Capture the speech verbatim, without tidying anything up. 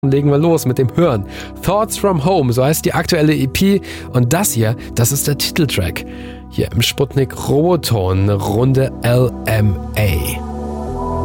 legen wir los mit dem Hören. Thoughts from Home, so heißt die aktuelle E P. Und das hier, das ist der Titeltrack. Hier im Sputnik Roboton, Runde L M A.